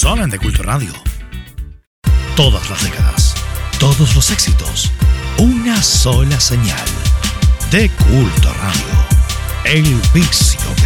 solo en De Culto Radio. Todas las décadas, todos los éxitos, una sola señal. De Culto Radio. El vicio